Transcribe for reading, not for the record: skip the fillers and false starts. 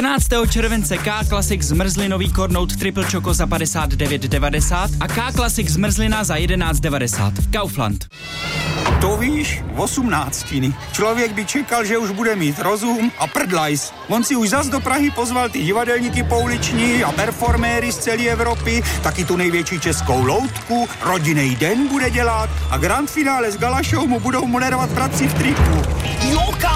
14. července K-Classic zmrzlinový kornout Triple Choco za 59,90 a K-Classic zmrzlina za 11,90. Kaufland. To víš, 18. Člověk by čekal, že už bude mít rozum a prdlajs. On si už zas do Prahy pozval ty divadelníky pouliční a performéry z celé Evropy, taky tu největší českou loutku, rodinný den bude dělat a grand finále s gala show mu budou moderovat bratři v triku.